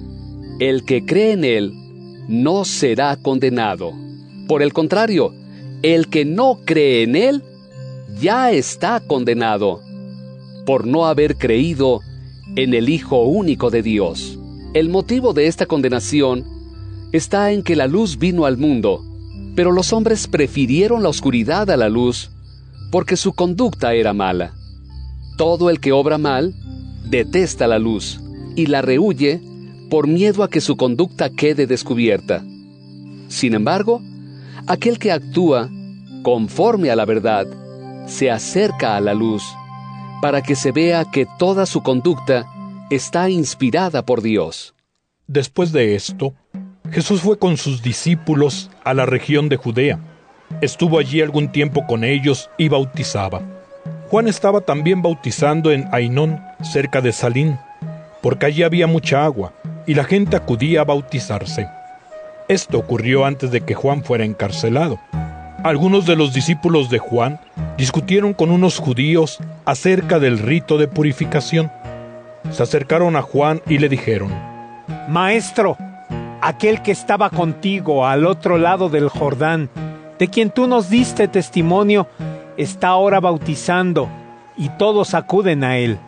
El que cree en él no será condenado. Por el contrario, el que no cree en él ya está condenado, por no haber creído en el Hijo único de Dios. El motivo de esta condenación está en que la luz vino al mundo, pero los hombres prefirieron la oscuridad a la luz, porque su conducta era mala. Todo el que obra mal detesta la luz y la rehúye por miedo a que su conducta quede descubierta. Sin embargo, aquel que actúa conforme a la verdad se acerca a la luz, para que se vea que toda su conducta está inspirada por Dios. Después de esto, Jesús fue con sus discípulos a la región de Judea. Estuvo allí algún tiempo con ellos y bautizaba. Juan estaba también bautizando en Ainón, cerca de Salín, porque allí había mucha agua, y la gente acudía a bautizarse. Esto ocurrió antes de que Juan fuera encarcelado. Algunos de los discípulos de Juan discutieron con unos judíos acerca del rito de purificación. Se acercaron a Juan y le dijeron: Maestro, aquel que estaba contigo al otro lado del Jordán, de quien tú nos diste testimonio, está ahora bautizando, y todos acuden a él.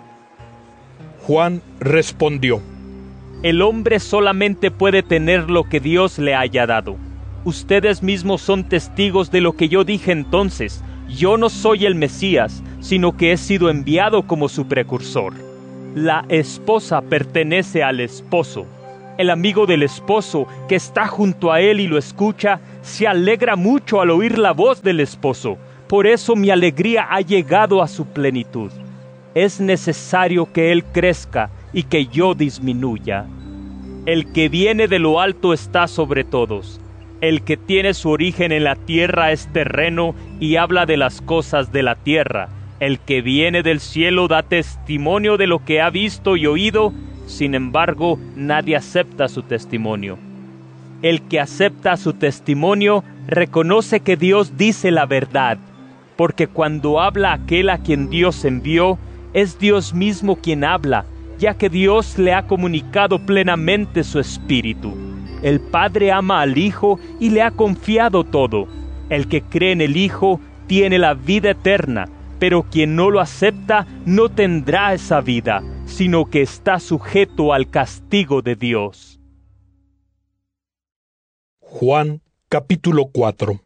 Juan respondió: El hombre solamente puede tener lo que Dios le haya dado. Ustedes mismos son testigos de lo que yo dije entonces. Yo no soy el Mesías, sino que he sido enviado como su precursor. La esposa pertenece al esposo. El amigo del esposo, que está junto a él y lo escucha, se alegra mucho al oír la voz del esposo. Por eso mi alegría ha llegado a su plenitud. Es necesario que él crezca y que yo disminuya. El que viene de lo alto está sobre todos. El que tiene su origen en la tierra es terreno y habla de las cosas de la tierra. El que viene del cielo da testimonio de lo que ha visto y oído, sin embargo, nadie acepta su testimonio. El que acepta su testimonio reconoce que Dios dice la verdad, porque cuando habla aquel a quien Dios envió, es Dios mismo quien habla, ya que Dios le ha comunicado plenamente su espíritu. El Padre ama al Hijo y le ha confiado todo. El que cree en el Hijo tiene la vida eterna, pero quien no lo acepta no tendrá esa vida, sino que está sujeto al castigo de Dios. Juan capítulo cuatro.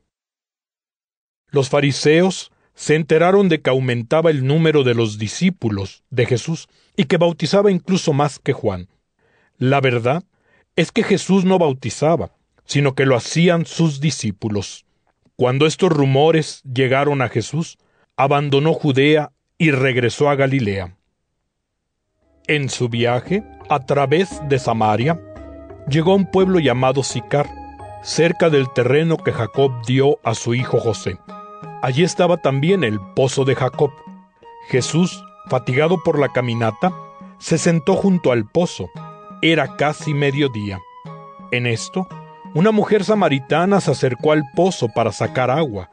Los fariseos se enteraron de que aumentaba el número de los discípulos de Jesús y que bautizaba incluso más que Juan. La verdad es que Jesús no bautizaba, sino que lo hacían sus discípulos. Cuando estos rumores llegaron a Jesús, abandonó Judea y regresó a Galilea. En su viaje, a través de Samaria, llegó a un pueblo llamado Sicar, cerca del terreno que Jacob dio a su hijo José. Allí estaba también el pozo de Jacob. Jesús, fatigado por la caminata, se sentó junto al pozo. Era casi mediodía. En esto, una mujer samaritana se acercó al pozo para sacar agua.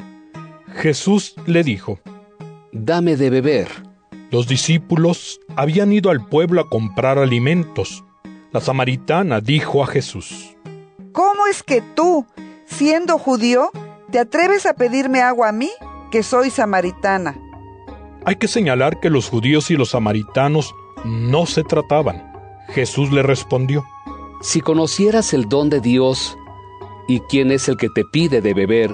Jesús le dijo: «Dame de beber». Los discípulos habían ido al pueblo a comprar alimentos. La samaritana dijo a Jesús: ¿Cómo es que tú, siendo judío, te atreves a pedirme agua a mí, que soy samaritana? Hay que señalar que los judíos y los samaritanos no se trataban. Jesús le respondió: Si conocieras el don de Dios y quién es el que te pide de beber,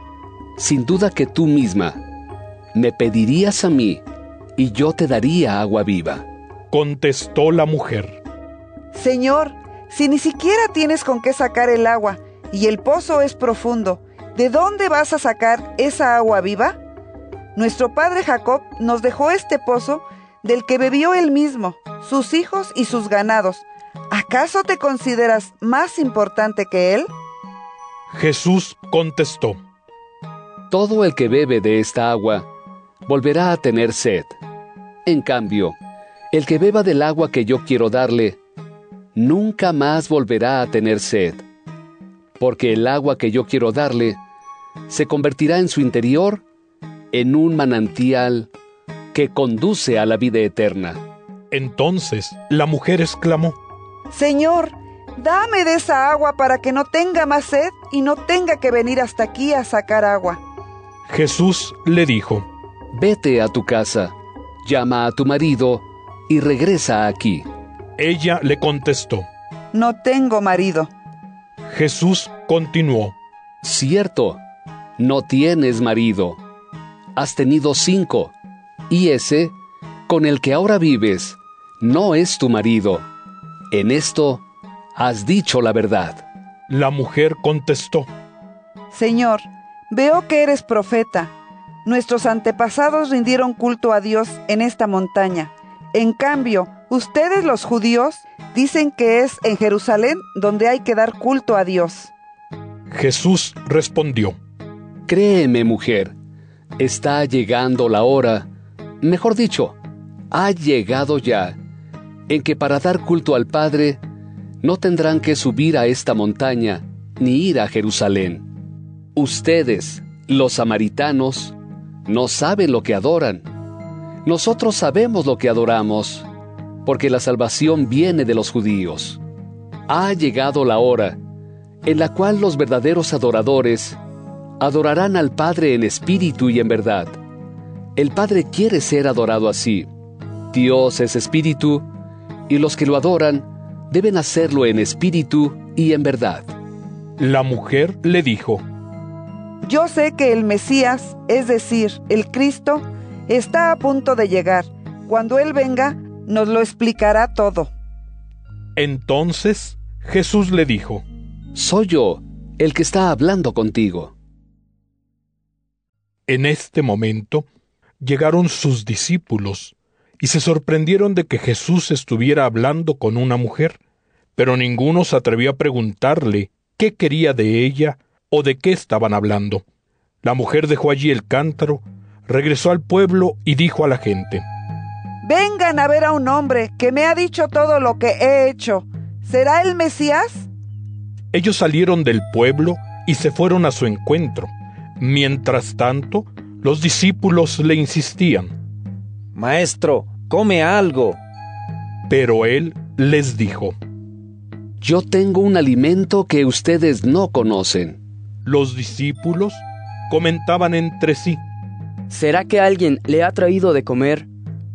sin duda que tú misma me pedirías a mí y yo te daría agua viva. Contestó la mujer: Señor, si ni siquiera tienes con qué sacar el agua y el pozo es profundo, ¿de dónde vas a sacar esa agua viva? Nuestro padre Jacob nos dejó este pozo del que bebió él mismo, sus hijos y sus ganados. ¿Acaso te consideras más importante que él? Jesús contestó: Todo el que bebe de esta agua volverá a tener sed. En cambio, el que beba del agua que yo quiero darle, nunca más volverá a tener sed, porque el agua que yo quiero darle se convertirá en su interior en un manantial que conduce a la vida eterna. Entonces la mujer exclamó: Señor, dame de esa agua para que no tenga más sed y no tenga que venir hasta aquí a sacar agua. Jesús le dijo: Vete a tu casa, llama a tu marido y regresa aquí. Ella le contestó: No tengo marido. Jesús continuó: Cierto, no tienes marido. Has tenido cinco, y ese, con el que ahora vives, no es tu marido. En esto has dicho la verdad. La mujer contestó: Señor, veo que eres profeta. Nuestros antepasados rindieron culto a Dios en esta montaña. En cambio, ustedes los judíos dicen que es en Jerusalén donde hay que dar culto a Dios. Jesús respondió: Créeme, mujer, está llegando la hora, mejor dicho, ha llegado ya, en que para dar culto al Padre no tendrán que subir a esta montaña ni ir a Jerusalén. Ustedes, los samaritanos, no saben lo que adoran. Nosotros sabemos lo que adoramos, porque la salvación viene de los judíos. Ha llegado la hora en la cual los verdaderos adoradores adorarán al Padre en espíritu y en verdad. El Padre quiere ser adorado así. Dios es espíritu, y los que lo adoran deben hacerlo en espíritu y en verdad. La mujer le dijo: Yo sé que el Mesías, es decir, el Cristo, está a punto de llegar. Cuando Él venga, nos lo explicará todo. Entonces Jesús le dijo: Soy yo, el que está hablando contigo. En este momento llegaron sus discípulos y se sorprendieron de que Jesús estuviera hablando con una mujer, pero ninguno se atrevió a preguntarle qué quería de ella o de qué estaban hablando. La mujer dejó allí el cántaro, regresó al pueblo y dijo a la gente: Vengan a ver a un hombre que me ha dicho todo lo que he hecho. ¿Será el Mesías? Ellos salieron del pueblo y se fueron a su encuentro. Mientras tanto, los discípulos le insistían: Maestro, come algo. Pero él les dijo: Yo tengo un alimento que ustedes no conocen. Los discípulos comentaban entre sí: ¿Será que alguien le ha traído de comer?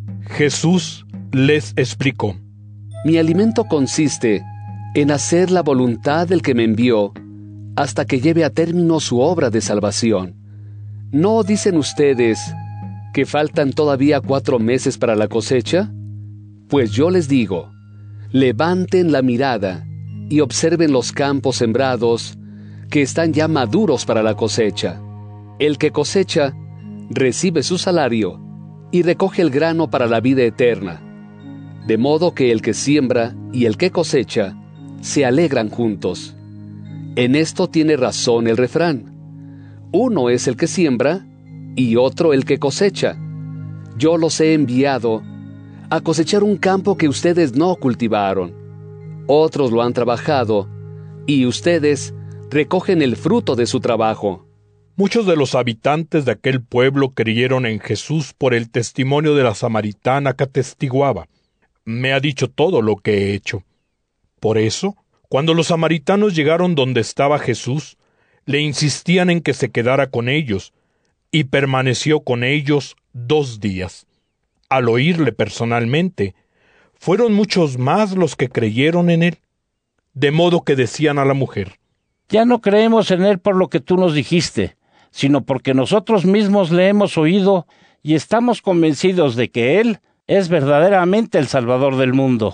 Jesús les explicó: Mi alimento consiste en hacer la voluntad del que me envió hasta que lleve a término su obra de salvación. ¿No dicen ustedes que faltan todavía cuatro meses para la cosecha? Pues yo les digo, levanten la mirada y observen los campos sembrados, que están ya maduros para la cosecha. El que cosecha recibe su salario y recoge el grano para la vida eterna, de modo que el que siembra y el que cosecha se alegran juntos. En esto tiene razón el refrán: uno es el que siembra y otro el que cosecha. Yo los he enviado a cosechar un campo que ustedes no cultivaron. Otros lo han trabajado y ustedes recogen el fruto de su trabajo. Muchos de los habitantes de aquel pueblo creyeron en Jesús por el testimonio de la samaritana que atestiguaba: Me ha dicho todo lo que he hecho. Por eso, cuando los samaritanos llegaron donde estaba Jesús, le insistían en que se quedara con ellos, y permaneció con ellos dos días. Al oírle personalmente, fueron muchos más los que creyeron en él, de modo que decían a la mujer: Ya no creemos en él por lo que tú nos dijiste, sino porque nosotros mismos le hemos oído y estamos convencidos de que él es verdaderamente el Salvador del mundo.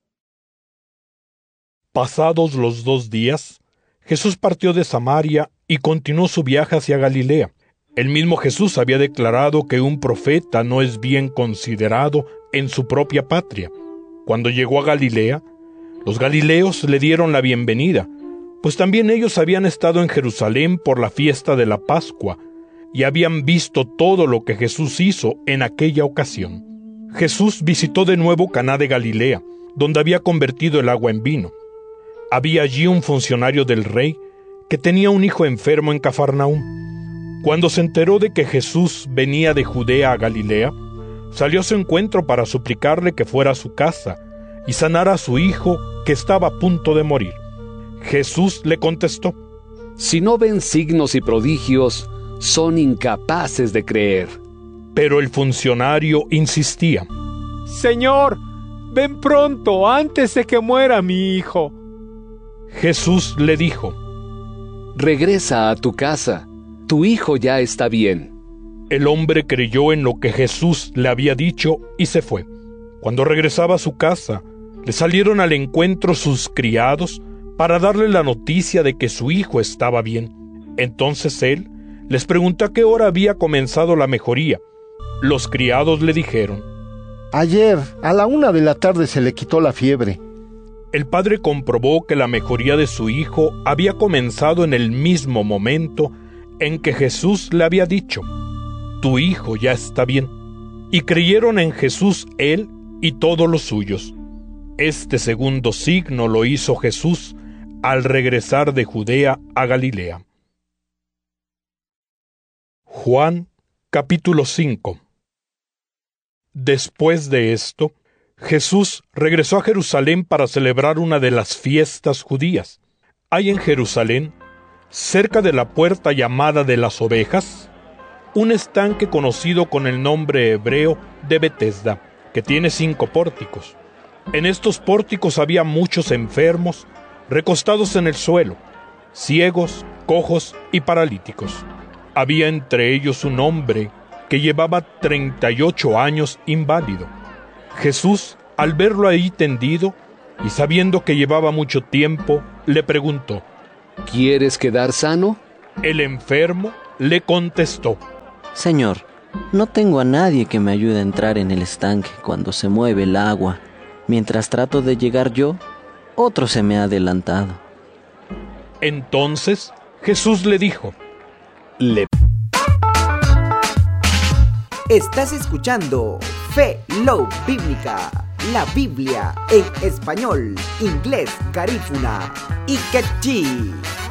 Pasados los dos días, Jesús partió de Samaria y continuó su viaje hacia Galilea. El mismo Jesús había declarado que un profeta no es bien considerado en su propia patria. Cuando llegó a Galilea, los galileos le dieron la bienvenida, pues también ellos habían estado en Jerusalén por la fiesta de la Pascua y habían visto todo lo que Jesús hizo en aquella ocasión. Jesús visitó de nuevo Caná de Galilea, donde había convertido el agua en vino. Había allí un funcionario del rey que tenía un hijo enfermo en Cafarnaúm. Cuando se enteró de que Jesús venía de Judea a Galilea, salió a su encuentro para suplicarle que fuera a su casa y sanara a su hijo que estaba a punto de morir. Jesús le contestó: Si no ven signos y prodigios, son incapaces de creer. Pero el funcionario insistía: Señor, ven pronto, antes de que muera mi hijo. Jesús le dijo: Regresa a tu casa, tu hijo ya está bien. El hombre creyó en lo que Jesús le había dicho y se fue. Cuando regresaba a su casa, le salieron al encuentro sus criados para darle la noticia de que su hijo estaba bien. Entonces él les preguntó a qué hora había comenzado la mejoría. Los criados le dijeron: Ayer, a la una de la tarde se le quitó la fiebre. El padre comprobó que la mejoría de su hijo había comenzado en el mismo momento en que Jesús le había dicho: Tu hijo ya está bien. Y creyeron en Jesús él y todos los suyos. Este segundo signo lo hizo Jesús al regresar de Judea a Galilea. Juan capítulo cinco. Después de esto, Jesús regresó a Jerusalén para celebrar una de las fiestas judías. Hay en Jerusalén, cerca de la puerta llamada de las ovejas, un estanque conocido con el nombre hebreo de Betesda, que tiene cinco pórticos. En estos pórticos había muchos enfermos, recostados en el suelo, ciegos, cojos y paralíticos. Había entre ellos un hombre que llevaba treinta y ocho años inválido. Jesús Al verlo ahí tendido, y sabiendo que llevaba mucho tiempo, le preguntó: ¿Quieres quedar sano? El enfermo le contestó: Señor, no tengo a nadie que me ayude a entrar en el estanque cuando se mueve el agua. Mientras trato de llegar yo, otro se me ha adelantado. Entonces Jesús le dijo: Le... Estás escuchando Fe Love Bíblica, la Biblia en español, inglés, garífuna y quechí.